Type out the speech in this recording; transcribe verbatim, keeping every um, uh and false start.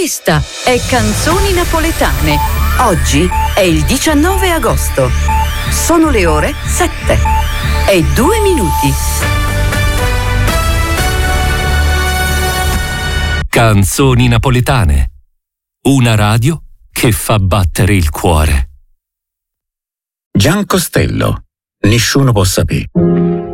Questa è Canzoni Napoletane. Oggi è il diciannove agosto. Sono le ore sette e due minuti. Canzoni Napoletane. Una radio che fa battere il cuore. Gian Costello. Nessuno può sapere.